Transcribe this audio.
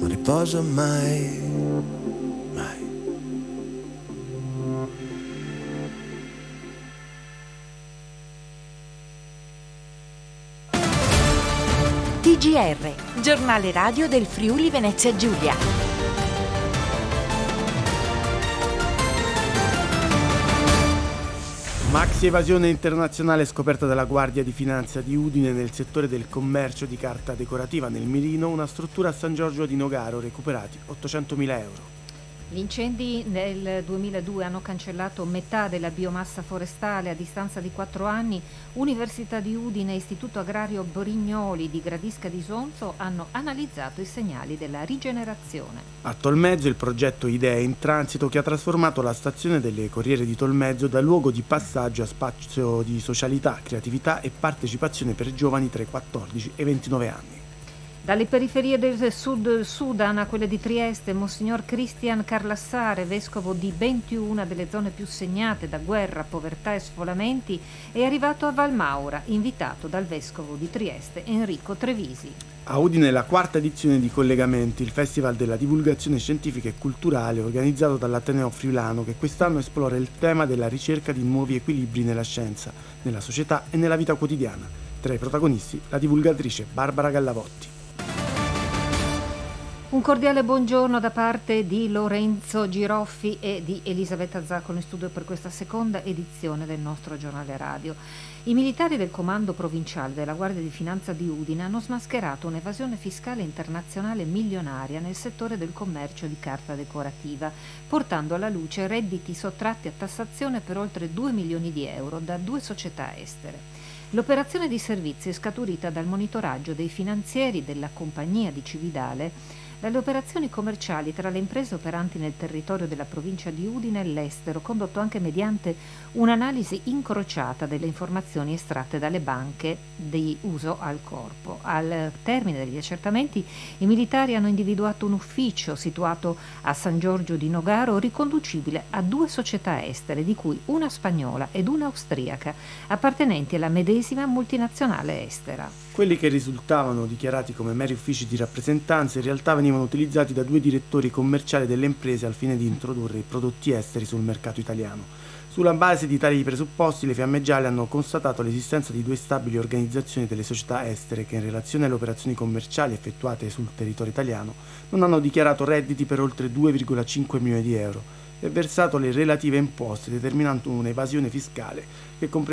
non riposa mai, mai. TGR, giornale radio del Friuli Venezia Giulia. Maxi evasione internazionale scoperta dalla Guardia di Finanza di Udine nel settore del commercio di carta decorativa nel mirino, una struttura a San Giorgio di Nogaro, recuperati 800.000 euro. Gli incendi nel 2002 hanno cancellato metà della biomassa forestale a distanza di 4 anni. Università di Udine e Istituto Agrario Brignoli di Gradisca di Sonzo hanno analizzato i segnali della rigenerazione. A Tolmezzo il progetto Idee in transito che ha trasformato la stazione delle Corriere di Tolmezzo da luogo di passaggio a spazio di socialità, creatività e partecipazione per giovani tra i 14 e i 29 anni. Dalle periferie del Sud Sudan a quelle di Trieste, Monsignor Christian Carlassare, vescovo di Bentiu, una delle zone più segnate da guerra, povertà e sfolamenti, è arrivato a Valmaura, invitato dal vescovo di Trieste Enrico Trevisi. A Udine la quarta edizione di Collegamenti, il festival della divulgazione scientifica e culturale organizzato dall'Ateneo Friulano, che quest'anno esplora il tema della ricerca di nuovi equilibri nella scienza, nella società e nella vita quotidiana. Tra i protagonisti la divulgatrice Barbara Gallavotti. Un cordiale buongiorno da parte di Lorenzo Giroffi e di Elisabetta Zaccolo in studio per questa seconda edizione del nostro giornale radio. I militari del comando provinciale della Guardia di Finanza di Udine hanno smascherato un'evasione fiscale internazionale milionaria nel settore del commercio di carta decorativa, portando alla luce redditi sottratti a tassazione per oltre 2 milioni di euro da 2 società estere. L'operazione di servizi è scaturita dal monitoraggio dei finanzieri della compagnia di Cividale dalle operazioni commerciali tra le imprese operanti nel territorio della provincia di Udine e l'estero, condotto anche mediante un'analisi incrociata delle informazioni estratte dalle banche di uso al corpo. Al termine degli accertamenti, i militari hanno individuato un ufficio situato a San Giorgio di Nogaro riconducibile a 2 società estere, di cui una spagnola ed una austriaca, appartenenti alla medesima multinazionale estera. Quelli che risultavano dichiarati come meri uffici di rappresentanza in realtà venivano utilizzati da 2 direttori commerciali delle imprese al fine di introdurre i prodotti esteri sul mercato italiano. Sulla base di tali presupposti, le Fiamme Gialle hanno constatato l'esistenza di 2 stabili organizzazioni delle società estere che, in relazione alle operazioni commerciali effettuate sul territorio italiano, non hanno dichiarato redditi per oltre 2,5 milioni di euro e versato le relative imposte, determinando un'evasione fiscale che comprende